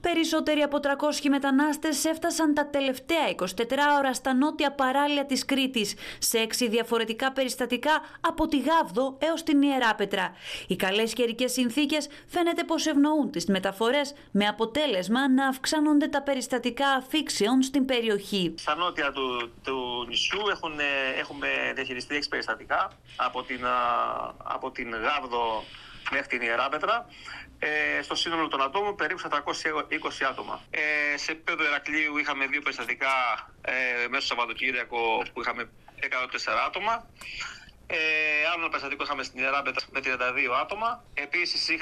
Περισσότεροι από 300 μετανάστες έφτασαν τα τελευταία 24 ώρα στα νότια παράλια της Κρήτης, σε 6 διαφορετικά περιστατικά από τη Γάβδο έως την Ιεράπετρα. Οι καλές καιρικές συνθήκες φαίνεται πως ευνοούν τις μεταφορές, με αποτέλεσμα να αυξάνονται τα περιστατικά αφήξεων στην περιοχή. Στα νότια του νησιού έχουμε διαχειριστεί 6 περιστατικά από την Γάβδο μέχρι την Ιεράπετρα. Στο σύνολο των ατόμων περίπου 420 άτομα. Σε επίπεδο Ηρακλείου είχαμε 2 περιστατικά μέσα στο Σαββατοκύριακο που είχαμε 104 άτομα. Άλλο ένα περιστατικό είχαμε στην Ιεράπετρα με 32 άτομα. Επίσης